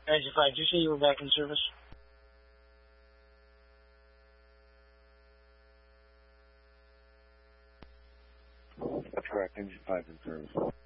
Engine 5, did you say you were back in service? That's correct, Engine 5 in service.